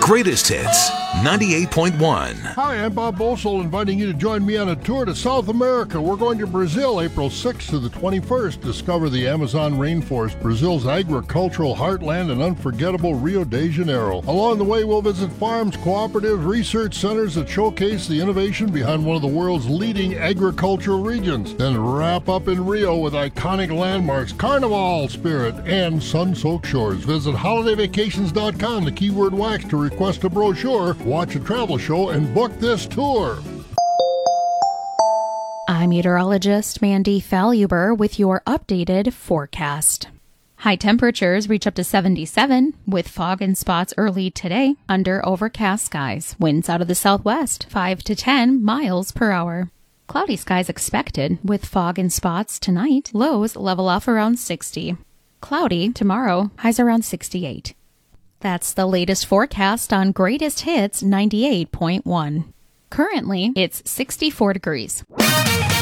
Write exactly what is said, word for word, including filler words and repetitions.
Greatest Hits ninety-eight point one. Hi, I'm Bob Bosold, inviting you to join me on a tour to South America. We're going to Brazil April sixth to the twenty-first. Discover the Amazon rainforest, Brazil's agricultural heartland, and unforgettable Rio de Janeiro. Along the way, we'll visit farms, cooperatives, research centers that showcase the innovation behind one of the world's leading agricultural regions. Then wrap up in Rio with iconic landmarks, carnival spirit, and sun-soaked shores. Visit holiday vacations dot com, the keyword wax, to request a brochure, watch a travel show, and book this tour. I'm meteorologist Mandy Faluber with your updated forecast. High temperatures reach up to seventy-seven, with fog and spots early today under overcast skies. Winds out of the southwest, five to ten miles per hour. Cloudy skies expected, with fog and spots tonight. Lows level off around sixty. Cloudy tomorrow, highs around sixty-eight. That's the latest forecast on Greatest Hits ninety-eight point one. Currently, it's sixty-four degrees.